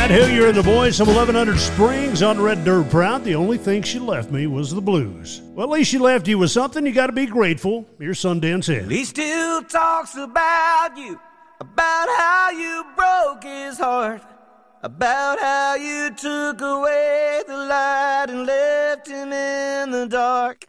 Matt Hillier and the boys from 1100 Springs on Red Dirt Proud. The only thing she left me was the blues. Well, at least she left you with something. You got to be grateful. Here's Sundance Head. He still talks about you, about how you broke his heart, about how you took away the light and left him in the dark.